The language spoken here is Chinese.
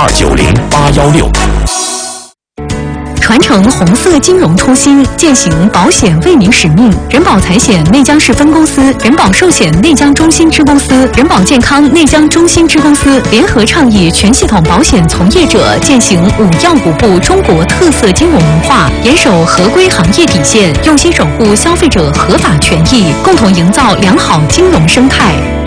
290-816。 传承红色金融初心，践行保险为民使命。人保财险内江市分公司、人保寿险内江中心支公司、人保健康内江中心支公司联合倡议全系统保险从业者践行5要5不中国特色金融文化，严守合规行业底线，用心守护消费者合法权益，共同营造良好金融生态。